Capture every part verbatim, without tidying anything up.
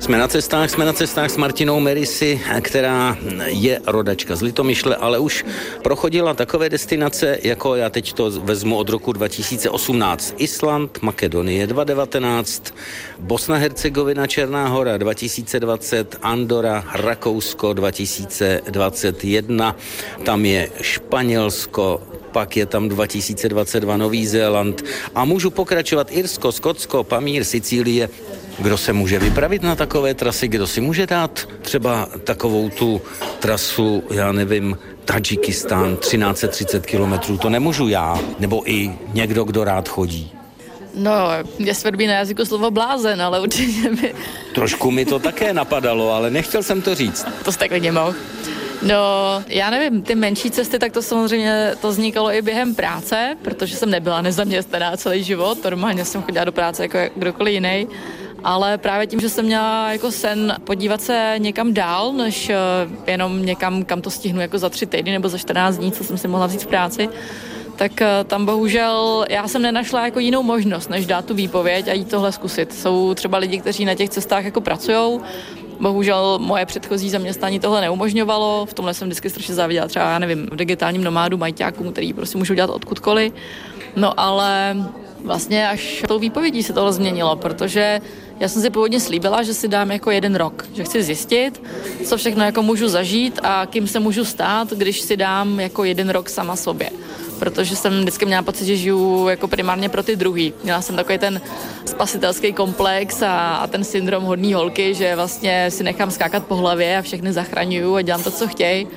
Jsme na cestách, jsme na cestách s Martinou Merisy, která je rodačka z Litomyšle, ale už prochodila takové destinace, jako já teď to vezmu od roku dva tisíce osmnáct. Island, Makedonie dva tisíce devatenáct, Bosna Hercegovina, Černá Hora dva tisíce dvacet, Andora, Rakousko dva tisíce dvacet jedna, tam je Španělsko, pak je tam dva tisíce dvacet dva Nový Zéland a můžu pokračovat Irsko, Skotsko, Pamír, Sicílie. Kdo se může vypravit na takové trasy, kdo si může dát třeba takovou tu trasu, já nevím, Tadžikistán, třináct set třicet kilometrů, to nemůžu já, nebo i někdo, kdo rád chodí. No, mě svrbí na jazyku slovo blázen, ale určitě by... Trošku mi to také napadalo, ale nechtěl jsem to říct. To jste klidně mohl. No, já nevím, ty menší cesty, tak to samozřejmě to vznikalo i během práce, protože jsem nebyla nezaměstnaná celý život, normálně jsem chodila do práce jako kdokoliv jiný, ale právě tím, že jsem měla jako sen podívat se někam dál, než jenom někam, kam to stihnu jako za tři týdny nebo za čtrnáct dní, co jsem si mohla vzít v práci, tak tam bohužel já jsem nenašla jako jinou možnost, než dát tu výpověď a jít tohle zkusit. Jsou třeba lidi, kteří na těch cestách jako pracujou. Bohužel moje předchozí zaměstnání tohle neumožňovalo, v tomhle jsem vždycky strašně záviděla třeba, já nevím, v digitálním nomádu, majťákům, který prostě můžou dělat odkudkoliv. No ale vlastně až tou výpovědí se tohle změnilo, protože já jsem si původně slíbila, že si dám jako jeden rok, že chci zjistit, co všechno jako můžu zažít a kým se můžu stát, když si dám jako jeden rok sama sobě. Protože jsem vždycky měla pocit, že žiju jako primárně pro ty druhý. Měla jsem takový ten spasitelský komplex a, a ten syndrom hodný holky, že vlastně si nechám skákat po hlavě a všechny zachraňuju a dělám to, co chtějí.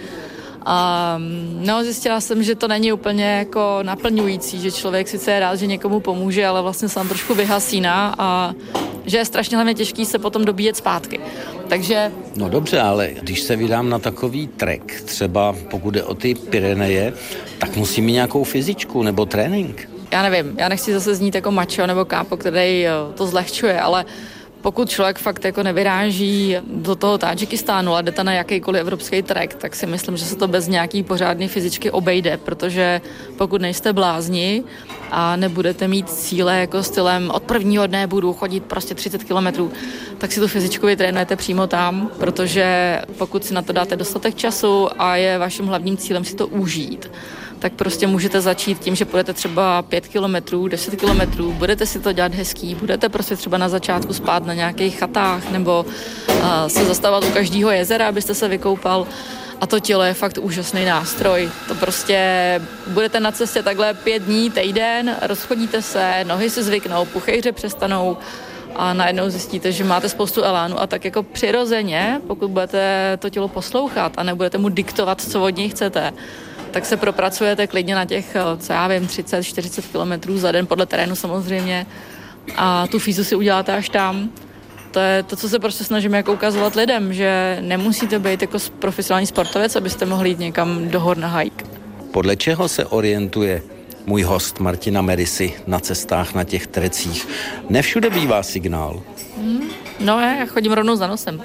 A no, zjistila jsem, že to není úplně jako naplňující, že člověk sice je rád, že někomu pomůže, ale vlastně se tam trošku vyhasíná a že je strašně hlavně těžký se potom dobíjet zpátky. Takže... No dobře, ale když se vydám na takový trek, třeba pokud jde o ty Pyreneje, tak musím mít nějakou fyzičku nebo trénink. Já nevím, já nechci zase znít jako macho nebo kápo, který to zlehčuje, ale pokud člověk fakt jako nevyráží do toho Tadžikistánu a jdete na jakýkoliv evropský trek, tak si myslím, že se to bez nějaký pořádný fyzičky obejde, protože pokud nejste blázni a nebudete mít cíle jako stylem od prvního dne budu chodit prostě třicet kilometrů, tak si tu fyzičku vytrénujete přímo tam, protože pokud si na to dáte dostatek času a je vaším hlavním cílem si to užít, tak prostě můžete začít tím, že půjdete třeba pět kilometrů, deset kilometrů, budete si to dělat hezký, budete prostě třeba na začátku spát na nějakých chatách nebo uh, se zastavovat u každého jezera, abyste se vykoupal. A to tělo je fakt úžasný nástroj. To prostě budete na cestě takhle pět dní, týden, rozchodíte se, nohy si zvyknou, puchejře přestanou a najednou zjistíte, že máte spoustu elánu a tak jako přirozeně, pokud budete to tělo poslouchat a nebudete mu diktovat, co od něj chcete, tak se propracujete klidně na těch, co já vím, třicet čtyřicet kilometrů za den, podle terénu samozřejmě. A tu fízu si uděláte až tam. To je to, co se prostě snažíme jako ukazovat lidem, že nemusíte být jako profesionální sportovec, abyste mohli jít někam do hor na hike. Podle čeho se orientuje můj host Martina Merisy na cestách na těch trecích? Nevšude bývá signál. Hmm. No, já chodím rovnou za nosem.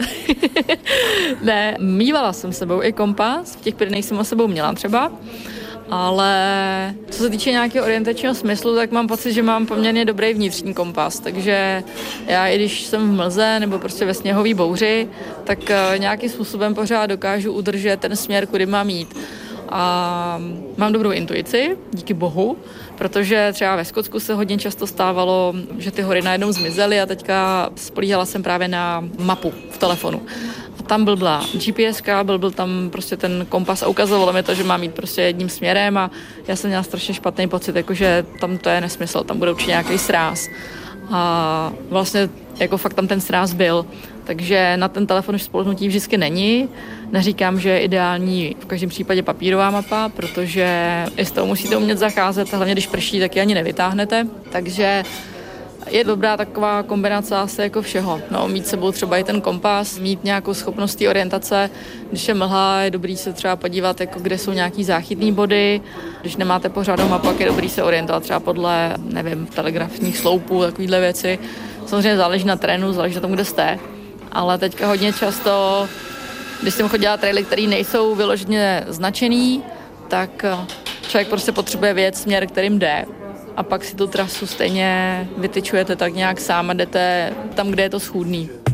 Ne, mívala jsem sebou i kompas, v těch Pyrenejích jsem o sebou měla třeba, ale co se týče nějakého orientačního smyslu, tak mám pocit, že mám poměrně dobrý vnitřní kompas, takže já i když jsem v mlze nebo prostě ve sněhový bouři, tak nějakým způsobem pořád dokážu udržet ten směr, kudy mám jít. A mám dobrou intuici, díky bohu, protože třeba ve Skotsku se hodně často stávalo, že ty hory najednou zmizely a teďka spolíhala jsem právě na mapu v telefonu. A tam byl byla GPSka, byl, byl tam prostě ten kompas a ukazovalo mi to, že mám jít prostě jedním směrem a já jsem měla strašně špatný pocit, jakože tam to je nesmysl, tam bude určitě nějaký sráz. A vlastně jako fakt tam ten sráz byl. Takže na ten telefon už spolehnutí vždycky není. Neříkám, že je ideální v každém případě papírová mapa, protože i s tou musíte umět zacházet, hlavně když prší, tak ji ani nevytáhnete. Takže je dobrá taková kombinace asi jako všeho. No, mít sebou třeba i ten kompas, mít nějakou schopnost té orientace. Když je mlha, je dobrý se třeba podívat, jako kde jsou nějaký záchytný body. Když nemáte pořádnou mapu, je dobrý se orientovat třeba podle, nevím, telegrafních sloupů, takovýhle věci. Samozřejmě záleží na terénu, záleží na tom, kde jste. Ale teďka hodně často, když jsem chodila traily, které nejsou vyloženě značený, tak člověk prostě potřebuje vědět směr, kterým jde. A pak si tu trasu stejně vytyčujete tak nějak sám a jdete tam, kde je to schůdný.